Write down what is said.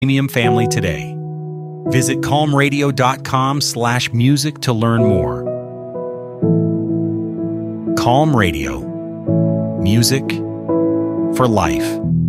Premium family today. Visit calmradio.com/music to learn more. Calm Radio. Music for life.